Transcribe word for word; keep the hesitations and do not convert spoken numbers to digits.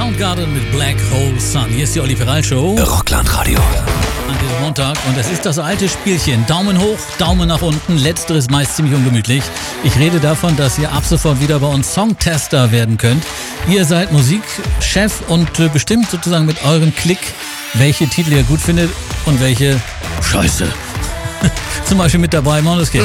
Soundgarden mit Black Hole Sun. Hier ist die Olli Ferrell Show. Rockland Radio. An diesem Montag. Und das ist das alte Spielchen. Daumen hoch, Daumen nach unten. Letzteres meist ziemlich ungemütlich. Ich rede davon, dass ihr ab sofort wieder bei uns Songtester werden könnt. Ihr seid Musikchef und äh, bestimmt sozusagen mit eurem Klick, welche Titel ihr gut findet und welche Scheiße. Zum Beispiel mit dabei Måneskin.